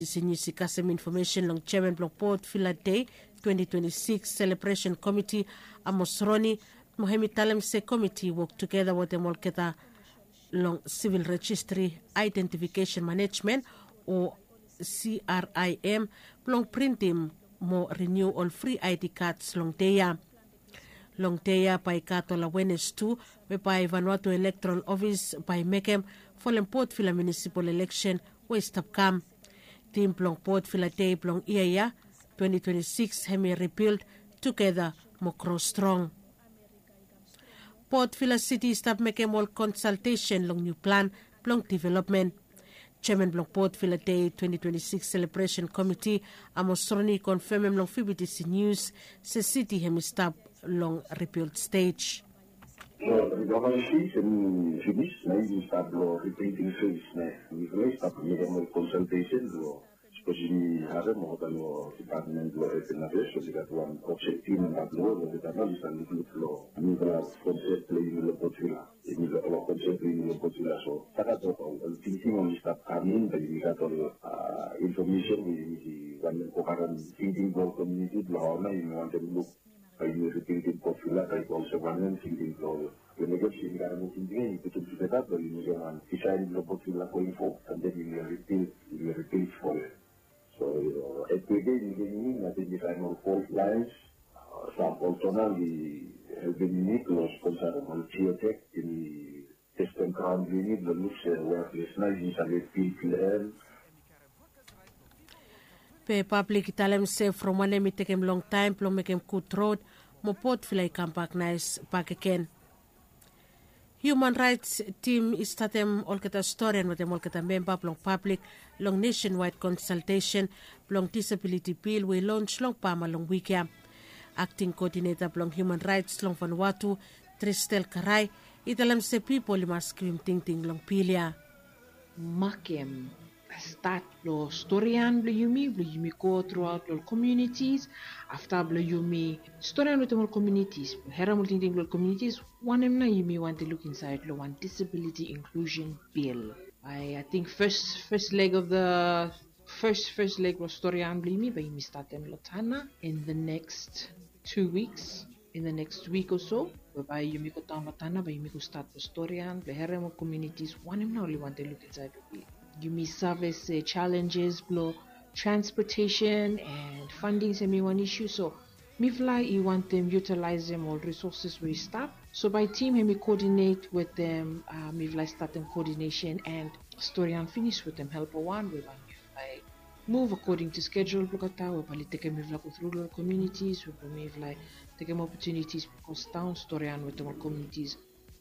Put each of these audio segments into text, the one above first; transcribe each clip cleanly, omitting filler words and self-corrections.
Sinyisi kasem information long chairman blong Port Vila Day 2026 celebration committee Amosroni Mohamed Talem se committee work together with the Molketa long civil registry identification management or CRIM blong printing mo renew all free ID cards long day. Long day by Katola Wenes 2 by Vanuatu Electoral Office by Mekem for Port Vila municipal election West Upcam. Team Blong Port Vila Day Blong Iaya 2026 Hemi rebuild together Mokro strong. Port Vila City stop Mekem all consultation long new plan Blong development. Chairman Blong Port Vila Day 2026 celebration committee Amosroni confirm long FBTC news se city hemi stop long rebuild stage. Finish, we start repainting phase. We start consultation, especially Harem or the department of renovation, we got one object team and that law, the analysis and the flow. We got concept in the Portula, in the concept in the Portula. So, thinking on stuff coming, but we got all information, we one coherent thinking for community, law, and want to look. I repeated Portula, I also one thinking for the negotiating thinking, to set up, but you can decide the Portula going forward, and then you will repeat for it. So, every day in I think if I'm on fault lines, some also have been unique, los concerned on geotech, in the test and ground unit, the looks where the snipes are people. Pe public talem se from one me take him long time, plom make him good road, mo Port Vila come back nice back again. Human rights team is tatem olketa story with them olketa member long public long nationwide consultation long disability bill we launch long pama long weekend. Acting coordinator long human rights long Vanuatu Tristel Karai italam se people must scream ting long pilia. Makem start lo storyan blo yumi go throughout lo communities after blo yumi storyan with all communities hera multing lo communities one emna yumi want to look inside lo one disability inclusion bill. I think first leg of the first leg was storyan blo yumi by yumi start them lotana in the next 2 weeks. In the next week or so, whereby yumi ko tamatana by yumi ko start the storyan blo hera communities one emna only want to look inside the bill. Yumi service challenges, blow transportation and funding semi one issue. So Mivla you want them utilize them all resources we start. So by team we coordinate with them, Mivla start them coordination and story and finish with them helper one we like move according to schedule Bogota we take Mivla go through the communities we Mivla take them opportunities because town story and with them communities.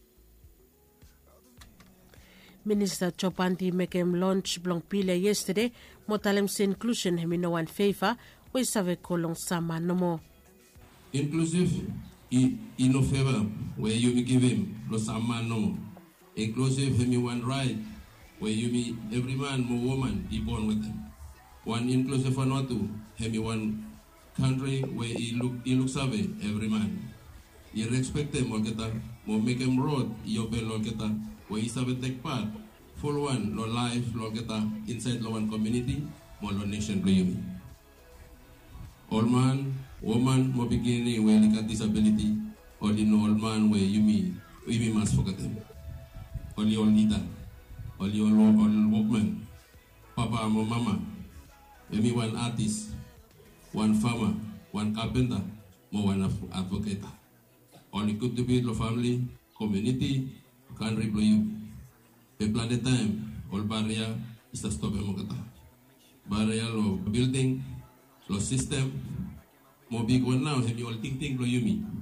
Minister Chopanti make him launch Blong Pile yesterday. Motalem's inclusion him in no one favor. We save kolong sama no more. Inclusive in no favor where you be give him lo sama no more. Inclusive him one right where you be every man more woman be born with him. One inclusive or not to him one country where he look save every man. You respect him or get more make him road you be lo get where is take part, full one, lo life, lo geta inside lo one community, mo lo nation blue yumi. All man, woman, mo beginning where look at disability, or the no old man where yumi must forget them. Only all leader, only all workman, papa mo mama, maybe one artist, one farmer, one carpenter, mo one advocate. Only good to be the family, community, country blue you. The planet time, all barrier is the stop emokata. Barrier lo building, lo system, mo big one now, have you all think blue you me.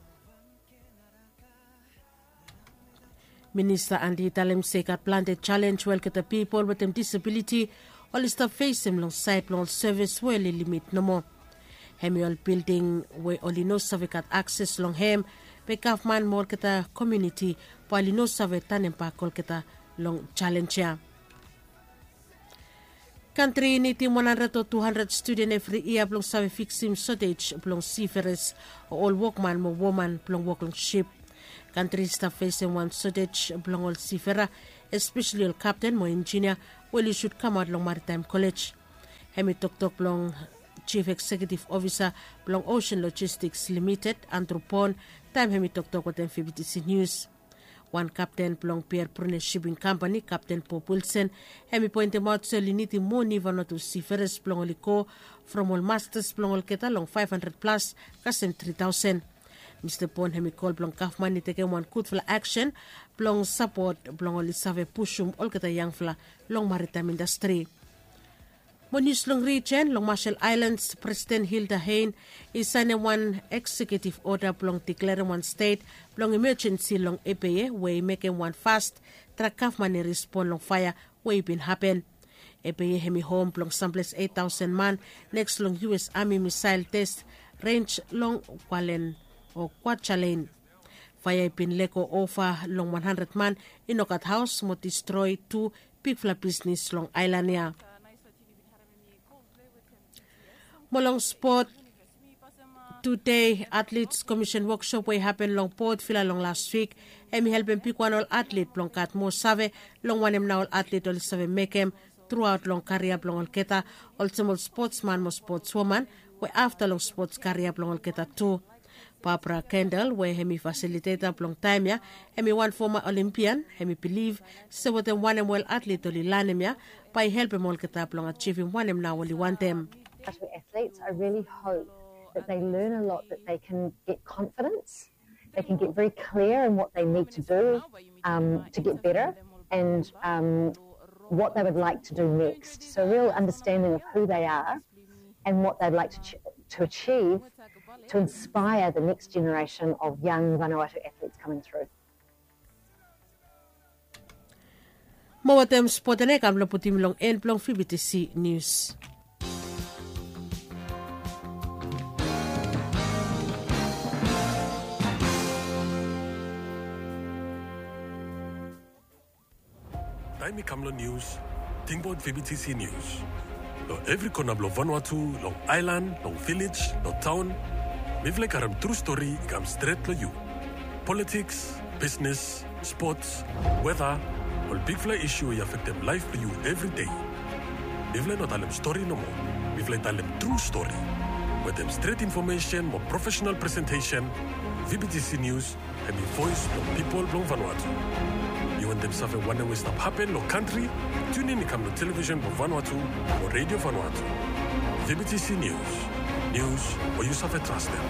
Minister Andy Talem Sekat planted challenge well to the people with them disability, all stop face them long side long service well limit no more. Hemiol building where only no savikat access long hem. Pekaf man more kita community pali no savetan empa kol kita long challenge ya. Country ni tim 100 to 200 student every year blong save fixim shortage blong seafarers all workman mo woman blong work long ship. Country staff facing one shortage blong all seafarer especially all captain mo engineer well you should come out long maritime college. Hemi Tok Blong Chief Executive Officer Blong Ocean Logistics Limited, Andrew Pon, time Hemi Tok with FBTC News. One captain Blong Pierre Prune Shipping Company, Captain Pop Wilson, Hemi point him out so liniti mo ni vanotu seafarers Blong Oliko from all masters Blong Olketa long 500 plus, kasem 3,000. Mr. Pon hemi call Blong Kaufman ni take one good for action, Blong support Blong Olisave pushum Olketa young fla long maritime industry. Monis Long Region, Long Marshall Islands, President Hilda Hain is signing one executive order Blong declaring one state Blong emergency Long EPA where making one fast track Kaufman respond Long fire where been happen. EPA hemi home Blong someplace 8,000 man next Long US Army missile test range Long Kwalen or Kwachalen. Fire been leko over Long 100 man in Okat House mo destroy 2 big flat business Long Islandia. Molong sport today athletes commission workshop way happen long port fila long last week. Emi helping pick one all athlete long kat mo save long one now all athlete all save mekem throughout long career long all keta ultimate sportsman mo sportswoman way after long sports career long all keta too. Barbara Kendall where hemi facilitator long time ya hemi one former Olympian hemi believe se what them one well athlete oli lanemia by helping all keta long achieving one them now only want them. Athletes, I really hope that they learn a lot, that they can get confidence, they can get very clear in what they need to do to get better and what they would like to do next. So a real understanding of who they are and what they'd like to achieve to inspire the next generation of young Vanuatu athletes coming through. Mawatem spotene kam loputim long en plong FBTC News. Taimi Kamlo News, Tingboard FBTC News. Lo every corner of Vanuatu, long island, long village, long town. Mivle karam true story ikam straight to you. Politics, business, sports, weather, all big fly issue affect them life for you every day. Mivle not alem story no more. Mivle talem true story. With them straight information, more professional presentation, FBTC News, and the voice of people from Vanuatu. You want them suffer one way stop happen no country? Tune in to come to television for Vanuatu or radio Vanuatu. FBTC News. News where you suffer trust them.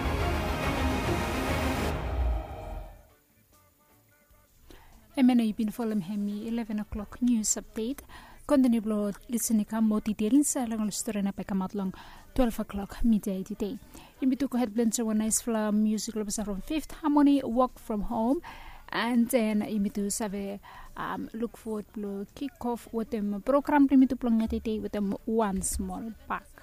Emeno ibin follow hemi 11 o'clock news update. Continue to listen to more details along the story na pekamatlong 12 o'clock midday today. Imbitu ko headblends one nice from music lobasa from Fifth Harmony, Work From Home. And then imbitu save look forward to kick off with them program imbitu plong today with them one small pack.